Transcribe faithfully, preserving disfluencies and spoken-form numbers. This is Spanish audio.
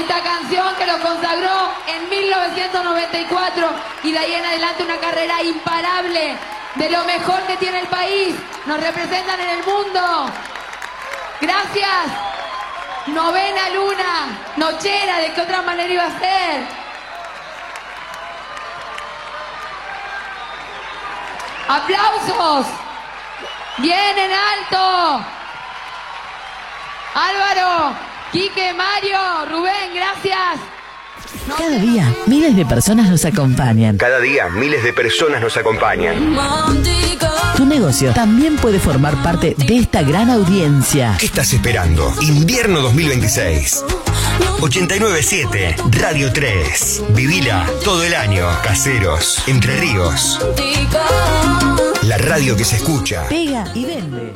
esta canción que lo consagró en mil novecientos noventa y cuatro y de ahí en adelante una carrera imparable de lo mejor que tiene el país. Nos representan en el mundo. Gracias. Novena luna, nochera, ¿de qué otra manera iba a ser? ¡Aplausos! ¡Bien en alto! Álvaro, Quique, Mario, Rubén, gracias. Cada día, miles de personas nos acompañan. Cada día, miles de personas nos acompañan. Tu negocio también puede formar parte de esta gran audiencia. ¿Qué estás esperando? Invierno dos mil veintiséis. ochenta y nueve siete, Radio tres. Vivila todo el año. Caseros, Entre Ríos. La radio que se escucha. Pega y vende.